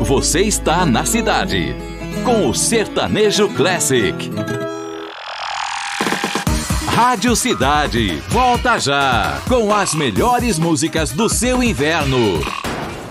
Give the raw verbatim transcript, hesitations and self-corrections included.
Você está na cidade, com o Sertanejo Classic. Rádio Cidade, volta já, com as melhores músicas do seu inverno.